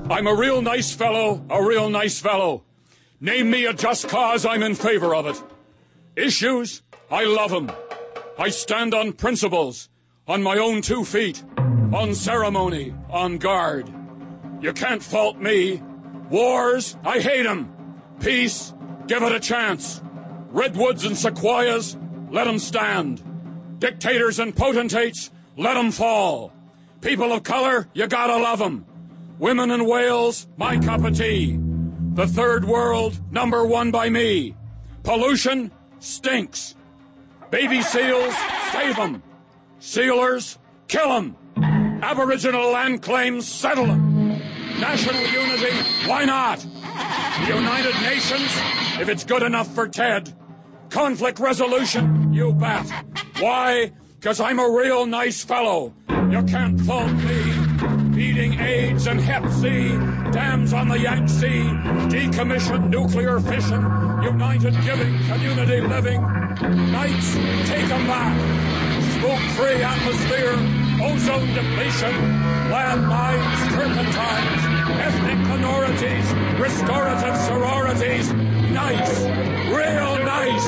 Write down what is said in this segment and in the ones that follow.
I'm a real nice fellow, a real nice fellow. Name me a just cause, I'm in favor of it. Issues, I love them. I stand on principles, on my own 2 feet, on ceremony, on guard. You can't fault me. Wars, I hate 'em. Peace, give it a chance. Redwoods and sequoias, let 'em stand. Dictators and potentates, let 'em fall. People of color, you gotta love 'em. Women and whales, my cup of tea. The third world, #1 by me. Pollution stinks. Baby seals, save 'em. Sealers, kill 'em. Aboriginal land claims, settle 'em. National unity, why not? The United Nations, if it's good enough for Ted. Conflict resolution, you bet. Why? 'Cause I'm a real nice fellow. You can't fault me. Beating AIDS and Hep C, dams on the Yangtze, decommissioned nuclear fission, united giving, community living. Nights, take 'em back. Smoke-free atmosphere, ozone depletion, landmines, turpentines, ethnic minorities, restorative sororities. Nice, real nice.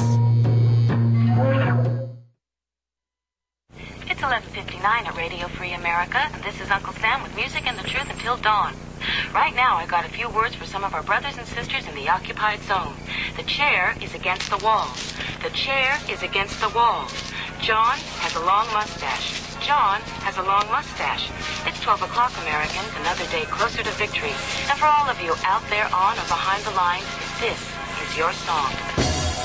It's 11:59 at Radio Free America, and this is Uncle Sam with music and the truth until dawn. Right now, I got a few words for some of our brothers and sisters in the occupied zone. The chair is against the wall. The chair is against the wall. John has a long mustache. John has a long mustache. It's 12 o'clock, Americans, another day closer to victory. And for all of you out there on or behind the lines, this is your song.